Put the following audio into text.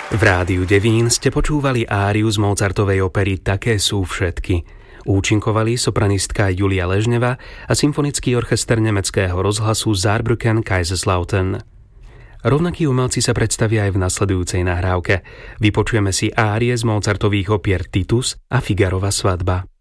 V rádiu Devín ste počúvali áriu z Mozartovej opery Také sú všetky. Účinkovali sopranistka Julia Ležneva a symfonický orchester nemeckého rozhlasu Saarbrücken Kaiserslautern. Rovnakí umelci sa predstavia aj v nasledujúcej nahrávke. Vypočujeme si árie z Mozartových opier Titus a Figarova svadba.